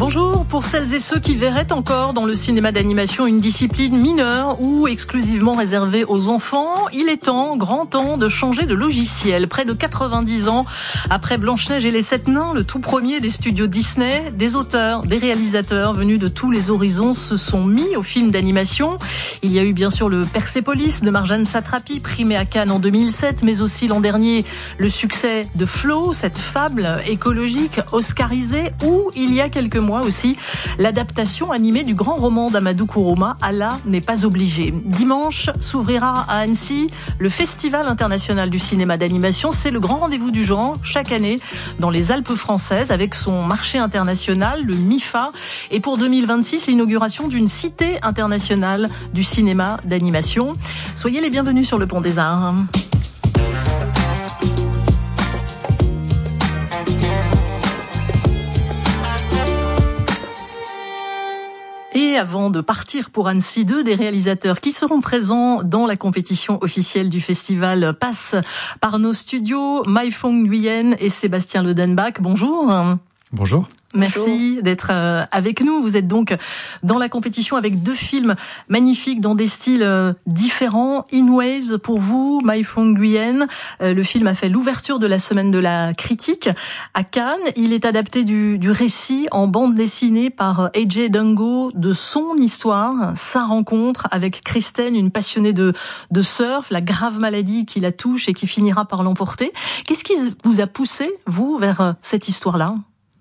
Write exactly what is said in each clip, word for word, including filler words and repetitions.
Bonjour, pour celles et ceux qui verraient encore dans le cinéma d'animation une discipline mineure ou exclusivement réservée aux enfants, il est temps, grand temps, de changer de logiciel. Près de quatre-vingt-dix ans après Blanche-Neige et les Sept Nains, le tout premier des studios Disney, des auteurs, des réalisateurs venus de tous les horizons se sont mis au film d'animation. Il y a eu bien sûr le Persépolis de Marjane Satrapi, primé à Cannes en deux mille sept, mais aussi l'an dernier le succès de Flow, cette fable écologique oscarisée, ou il y a quelques mois aussi l'adaptation animée du grand roman d'Amadou Kourouma, Allah n'est pas obligé. Dimanche s'ouvrira à Annecy le Festival international du cinéma d'animation. C'est le grand rendez-vous du genre chaque année dans les Alpes françaises avec son marché international, le MIFA, et pour deux mille vingt-six l'inauguration d'une cité internationale du cinéma d'animation. Soyez les bienvenus sur le Pont des Arts. Et avant de partir pour Annecy, deux des réalisateurs qui seront présents dans la compétition officielle du festival passent par nos studios. Mai Fong Nguyen et Sébastien Ledenbach. Bonjour. Bonjour. Merci Bonjour. d'être avec nous. Vous êtes donc dans la compétition avec deux films magnifiques dans des styles différents. In Waves pour vous, Mai Fong Nguyen. Le film a fait l'ouverture de la semaine de la critique à Cannes. Il est adapté du, du récit en bande dessinée par A J Dungo de son histoire, sa rencontre avec Kristen, une passionnée de, de surf, la grave maladie qui la touche et qui finira par l'emporter. Qu'est-ce qui vous a poussé, vous, vers cette histoire-là ?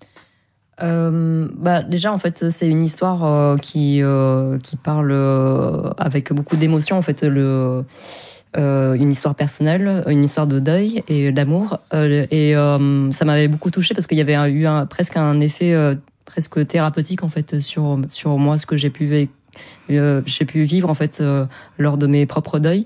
Euh, bah déjà en fait c'est une histoire euh, qui euh, qui parle euh, avec beaucoup d'émotion en fait le euh, une histoire personnelle, une histoire de deuil et d'amour euh, et euh, ça m'avait beaucoup touchée parce qu'il y avait un, eu un, presque un effet euh, presque thérapeutique en fait sur sur moi, ce que j'ai pu vivre Euh, j'ai pu vivre en fait euh, lors de mes propres deuils.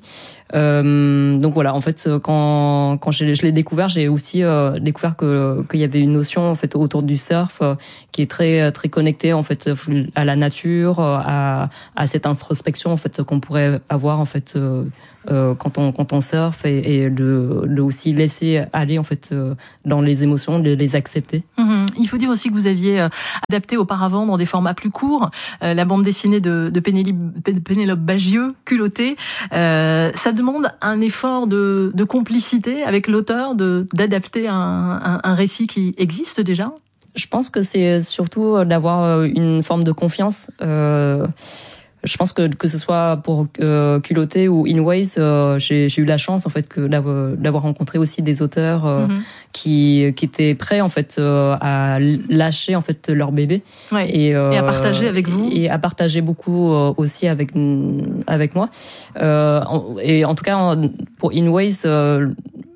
Euh, donc voilà, en fait, quand quand je, je l'ai découvert, j'ai aussi euh, découvert que qu'il y avait une notion en fait autour du surf euh, qui est très très connectée en fait à la nature, à à cette introspection en fait qu'on pourrait avoir en fait euh, euh, quand on quand on surfe et, et de de aussi laisser aller en fait euh, dans les émotions, de les accepter. Mmh. Il faut dire aussi que vous aviez euh, adapté auparavant dans des formats plus courts euh, la bande dessinée de, de Pénélope, Pénélope Bagieux, Culottée. Euh, ça demande un effort de, de complicité avec l'auteur, de d'adapter un, un, un récit qui existe déjà. Je pense que c'est surtout d'avoir une forme de confiance. Euh, je pense que que ce soit pour euh, Culottée ou In Ways, euh, j'ai, j'ai eu la chance en fait que d'avoir, d'avoir rencontré aussi des auteurs euh, mm-hmm. qui qui étaient prêts en fait euh, à lâcher en fait leur bébé ouais. et, euh, et à partager avec vous et à partager beaucoup euh, aussi avec avec moi. Euh, et en tout cas pour In Ways. Euh,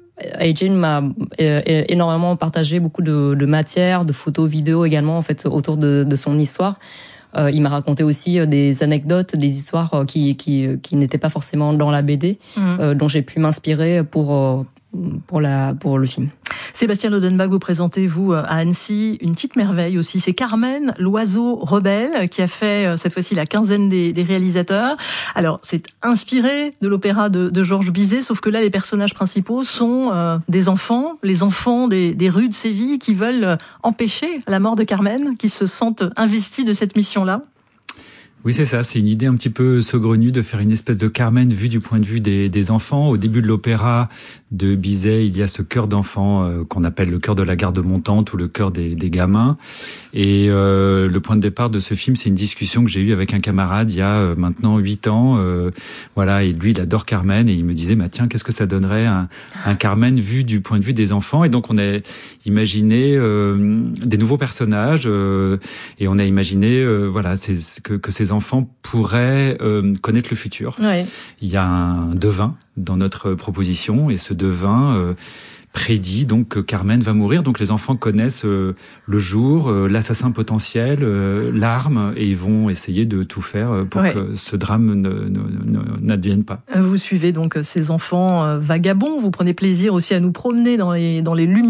A J m'a énormément partagé beaucoup de, de matière, de photos, vidéos également en fait autour de, de son histoire. Euh, il m'a raconté aussi des anecdotes, des histoires qui qui qui n'étaient pas forcément dans la B D, mmh. euh, dont j'ai pu m'inspirer pour euh, pour la pour le film. Sébastien Ledenbach, vous présentez, vous, à Annecy, une petite merveille aussi. C'est Carmen, l'oiseau rebelle, qui a fait, cette fois-ci, la quinzaine des, des réalisateurs. Alors, c'est inspiré de l'opéra de, de Georges Bizet, sauf que là, les personnages principaux sont euh, des enfants, les enfants des, des rues de Séville qui veulent empêcher la mort de Carmen, qui se sentent investis de cette mission-là. Oui, c'est ça. C'est une idée un petit peu saugrenue de faire une espèce de Carmen vue du point de vue des, des enfants. Au début de l'opéra de Bizet, il y a ce chœur d'enfants euh, qu'on appelle le chœur de la garde montante ou le chœur des, des gamins. Et euh, le point de départ de ce film, c'est une discussion que j'ai eue avec un camarade il y a euh, maintenant huit ans. Euh, voilà, et lui, il adore Carmen et il me disait, bah tiens, qu'est-ce que ça donnerait un, un Carmen vu du point de vue des enfants. Et donc on a imaginé euh, des nouveaux personnages euh, et on a imaginé, euh, voilà, c'est, que, que ces enfants pourraient euh, connaître le futur. Ouais. Il y a un devin dans notre proposition et ce devin euh, prédit donc que Carmen va mourir. Donc les enfants connaissent euh, le jour, euh, l'assassin potentiel, euh, l'arme, et ils vont essayer de tout faire pour ouais. que ce drame ne, ne, ne, n'advienne pas. Vous suivez donc ces enfants vagabonds. Vous prenez plaisir aussi à nous promener dans les dans les lumières